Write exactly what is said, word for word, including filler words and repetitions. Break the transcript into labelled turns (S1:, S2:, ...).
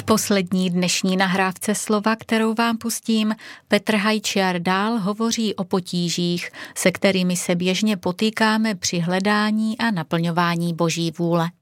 S1: Poslední dnešní nahrávce slova, kterou vám pustím, Petr Hajčiar dál hovoří o potížích, se kterými se běžně potýkáme při hledání a naplňování Boží vůle.